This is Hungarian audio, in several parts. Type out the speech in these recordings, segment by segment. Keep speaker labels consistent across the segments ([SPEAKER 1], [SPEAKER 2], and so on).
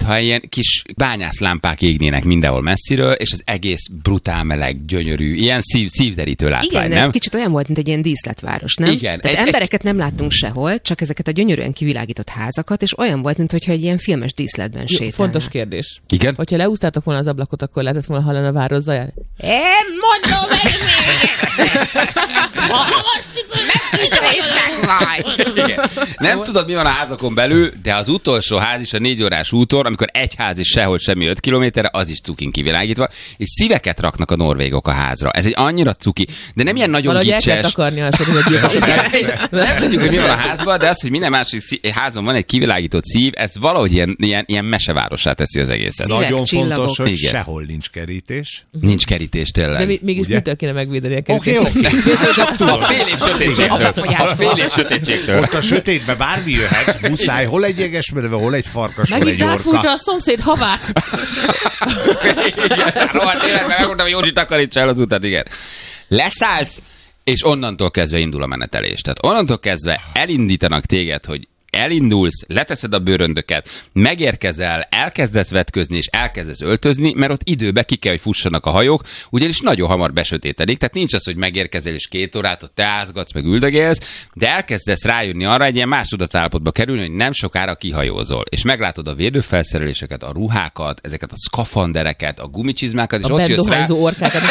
[SPEAKER 1] mintha ilyen kis bányászlámpák égnének mindenhol messziről, és az egész brutál meleg, gyönyörű, ilyen szívderítő látvány,
[SPEAKER 2] igen,
[SPEAKER 1] nem?
[SPEAKER 2] egy kicsit olyan volt, mint egy ilyen díszletváros, nem?
[SPEAKER 1] Igen.
[SPEAKER 2] Tehát embereket nem láttunk sehol, csak ezeket a gyönyörűen kivilágított házakat, és olyan volt, mintha egy ilyen filmes díszletben sétálna.
[SPEAKER 3] Fontos kérdés.
[SPEAKER 1] Igen?
[SPEAKER 3] Hogyha leúztátok volna az ablakot, akkor lehetett volna hallani a város zaját.
[SPEAKER 2] Mondom, meg még
[SPEAKER 1] Nem tudod, mi van a házakon belül, de az utolsó ház is a 4 órás úton, amikor egy ház is sehol semmi 5 kilométerre, az is cukin kivilágítva, és szíveket raknak a norvégok a házra. Ez egy annyira cuki, de nem ilyen nagyon
[SPEAKER 3] gicses. Valahogy el kell takarni azt, hogy
[SPEAKER 1] nem tudjuk, hogy mi van a házban, de az, hogy minden másik házon van egy kivilágított szív, ez valahogy ilyen mesevárossá teszi az egészet.
[SPEAKER 2] Szívek,
[SPEAKER 4] nagyon
[SPEAKER 2] csillagok.
[SPEAKER 4] fontos, hogy
[SPEAKER 1] Igen.
[SPEAKER 4] sehol nincs kerítés.
[SPEAKER 1] Nincs kerítés tényleg.
[SPEAKER 3] De mégis
[SPEAKER 4] Ugye?
[SPEAKER 3] mitől kéne megvédeni a
[SPEAKER 4] Oké.
[SPEAKER 3] kerítést?
[SPEAKER 1] A fél év sötétségtől. A fél év sötétségtől.
[SPEAKER 4] Ott a sötétbe bármi jöhet, muszáj, hol egy jegesmedve, hol egy farkas, hol egy
[SPEAKER 3] Megint átfújta
[SPEAKER 4] orka.
[SPEAKER 3] a szomszéd havát.
[SPEAKER 1] Igen, rohadt életben megmondtam, hogy Józsi takarítsa el az utat, igen. Leszállsz, és onnantól kezdve indul a menetelés. Tehát onnantól kezdve elindítanak téged, hogy elindulsz, leteszed a bőröndöket, megérkezel, elkezdesz vetközni, és elkezdesz öltözni, mert ott időbe ki kell, hogy fussanak a hajók, ugyanis nagyon hamar besötétedik, tehát nincs az, hogy megérkezel, és 2 órát ott teázgatsz, meg üldögélsz, de elkezdesz rájönni arra, egy ilyen más tudatállapotba kerülni, hogy nem sokára kihajózol, és meglátod a védőfelszereléseket, a ruhákat, ezeket a szkafandereket, a gumicsizmákat, és
[SPEAKER 3] A
[SPEAKER 1] ott jössz rá,
[SPEAKER 3] bendohajzó orkákat.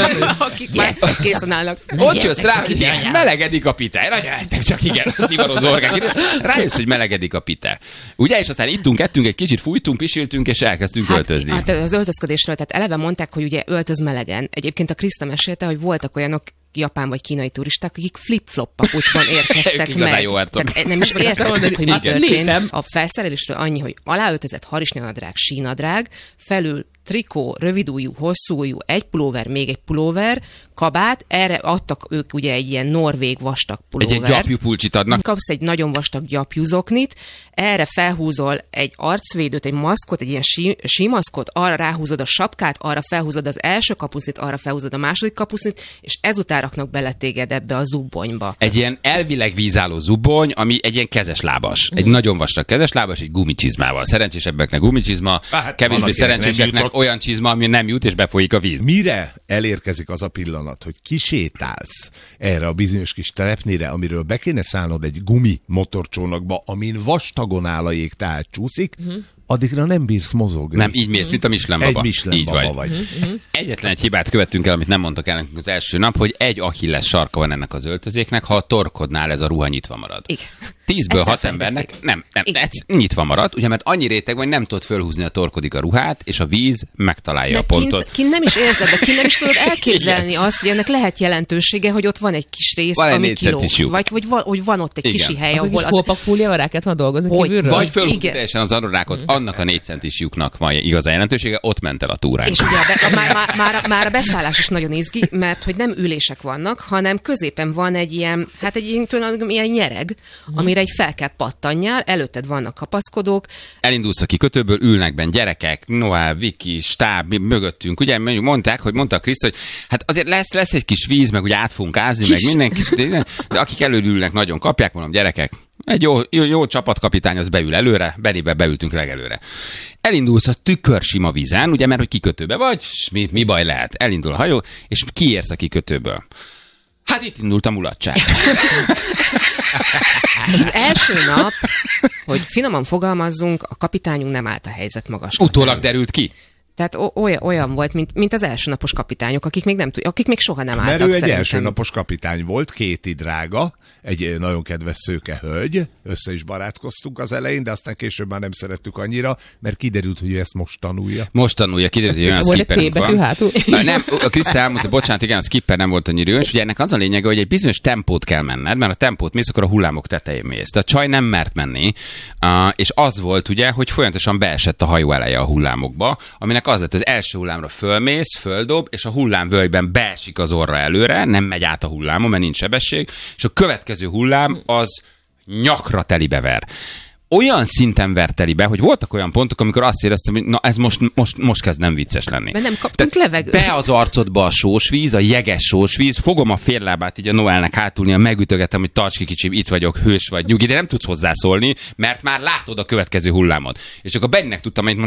[SPEAKER 2] akik már készen állnak.
[SPEAKER 1] ott jössz rá, hogy melegedik a pite. Nagyon eltek, csak igen, a szivarozó orgák. Rájössz, hogy melegedik a pite. Ugye, és aztán ittunk, ettünk egy kicsit, fújtunk, pisiltünk, és elkezdtünk öltözni.
[SPEAKER 2] Hát az öltözködésről, tehát eleve mondták, hogy ugye öltöz melegen. Egyébként a Kriszta mesélte, hogy voltak olyanok japán vagy kínai turisták, akik flip-flop papucsban érkeztek
[SPEAKER 1] Ők igazán
[SPEAKER 2] meg.
[SPEAKER 1] jó arcok.
[SPEAKER 2] Tehát nem is értették, hogy mi
[SPEAKER 1] Igen.
[SPEAKER 2] történt.
[SPEAKER 3] Lépem.
[SPEAKER 2] A felszerelésről annyi, hogy aláöltözett harisnyanadrág, sínadrág, felül trikó, rövidújú, hosszújú, egy pulóver, még egy pulóver, kabát, erre adtak ők ugye egy ilyen norvég vastag pulóvert.
[SPEAKER 1] Egy gyapjú pulcsit adnak.
[SPEAKER 2] Kapsz egy nagyon vastag gyapjúzoknit, erre felhúzol egy arcvédőt, egy maszkot, egy ilyen símaszkot, arra ráhúzod a sapkát, arra felhúzod az első kapucnit, arra felhúzod a második kapucnit, és ezután raknak bele téged ebbe a zubbonyba.
[SPEAKER 1] Egy ilyen elvileg vízálló zubbony, ami egy ilyen kezeslábas. Egy nagyon vastag kezeslábas, egy gumicsizmával. Szerencsésebbeknek gumicsizma,
[SPEAKER 4] Hát,
[SPEAKER 1] kevésbé
[SPEAKER 4] van, akinek nem
[SPEAKER 1] szerencséseknek
[SPEAKER 4] jutott.
[SPEAKER 1] olyan csizma, ami nem jut, és befolyik a víz.
[SPEAKER 4] Mire elérkezik az a pillanat, hogy kisétálsz erre a bizonyos kis telepnére, amiről be kéne szállnod egy gumi motorcsónakba, amin vastagon áll a jég, tehát csúszik, addigra nem bírsz mozogni.
[SPEAKER 1] Nem, így mész, mint a Michelin baba.
[SPEAKER 4] Egy Michelin
[SPEAKER 1] Így
[SPEAKER 4] baba vagy.
[SPEAKER 1] Egyetlen egy hibát követtünk el, amit nem mondtak el nekünk az első nap, hogy egy Achilles sarka van ennek az öltözéknek, ha a torkodnál ez a ruha nyitva marad.
[SPEAKER 2] Igen.
[SPEAKER 1] 10-ből
[SPEAKER 2] Ezt
[SPEAKER 1] 6 embernek
[SPEAKER 2] elfelejtették.
[SPEAKER 1] nem,
[SPEAKER 2] Igen.
[SPEAKER 1] ez nyitva marad, ugye, mert annyi réteg van, hogy nem tudod fölhúzni a torkodig a ruhát, és a víz megtalálja a pontot.
[SPEAKER 2] Kint nem is érzed, de kint nem is tudod elképzelni azt, hogy ennek lehet jelentősége, hogy ott van egy kis rész,
[SPEAKER 1] Van egy
[SPEAKER 2] ami
[SPEAKER 1] 4
[SPEAKER 2] kilóg.
[SPEAKER 1] centis lyuk.
[SPEAKER 2] Vagy van ott egy
[SPEAKER 1] Igen.
[SPEAKER 2] kisi hely,
[SPEAKER 3] Akkor
[SPEAKER 2] ahol
[SPEAKER 3] kis
[SPEAKER 2] az...
[SPEAKER 3] kolpakfóliával rá kellett volna dolgozni
[SPEAKER 2] Hogy?
[SPEAKER 3] kívülről?
[SPEAKER 1] Vagy fölhúzni
[SPEAKER 2] Igen.
[SPEAKER 1] teljesen az anorákot, annak a 4 centis lyuknak van igazán jelentősége, ott ment el a túránk.
[SPEAKER 2] És ugye már a beszállás is nagyon izgi, mert hogy nem ülések vannak, hanem középen van egy ilyen, hát egy ilyen nyereg, amire egy fel kell pattanjál, előtted vannak kapaszkodók.
[SPEAKER 1] Elindulsz a kikötőből, ülnek benn gyerekek, Noel, Viki, stáb, mögöttünk. Ugye mondta a Kriszt, hogy hát azért lesz egy kis víz, meg ugye át fogunk ázni, meg mindenki, de akik előülnek, nagyon kapják, mondom, gyerekek, egy jó csapatkapitány az beül előre, Bennibe beültünk legelőre. Elindulsz a tükörsima vízen, ugye, mert hogy kikötőbe vagy, mi baj lehet? Elindul a hajó, és kiérsz a kikötőből. Hát itt indult a mulatság.
[SPEAKER 2] Az első nap, hogy finoman fogalmazzunk, a kapitányunk nem állt a helyzet magaslatán.
[SPEAKER 1] Utólag derült ki.
[SPEAKER 2] Tehát olyan volt, mint az első napos kapitányok, akik még soha nem álltak
[SPEAKER 4] Mert ő egy
[SPEAKER 2] szerintem.
[SPEAKER 4] elsőnapos kapitány volt, Kéti drága, egy nagyon kedves szőke hölgy, össze is barátkoztunk az elején, de aztán később már nem szerettük annyira, mert kiderült, hogy ő ezt most tanulja.
[SPEAKER 1] Most tanulja, kiderült, hogy olyan
[SPEAKER 3] Volt egy
[SPEAKER 1] skipperünk
[SPEAKER 3] T betű
[SPEAKER 1] van.
[SPEAKER 3] hátul?
[SPEAKER 1] Nem, a Kriszta elmondta, bocsánat, igen, a skipper nem volt annyira jó, és ugye ennek az a lényege, hogy egy bizonyos tempót kell menned, mert a tempót mész, akkor a hullámok tetején mész. Tehát csaj nem mert menni, és az volt ugye, hogy folyamatosan beesett a hajó eleje a hullámokba, aminek az lett, az első hullámra fölmész, földob, és a hullámvölgyben beesik az orra előre, nem megy át a hullámon, mert nincs sebesség, és a következő hullám az nyakra telibever. Olyan szinten vert telibe, hogy voltak olyan pontok, amikor azt éreztem, hogy na ez most kezd nem vicces lenni.
[SPEAKER 2] Mert nem kaptunk levegőt.
[SPEAKER 1] Be az arcodba a sósvíz, a jeges sósvíz, fogom a férlábát így a Noelnek hátulnia, megütögetem, hogy tarts ki kicsim, itt vagyok, hős vagy, nyugi, de nem tudsz hozzászólni, mert már látod a következő hullámot. És akkor Benninek tudtam, hogy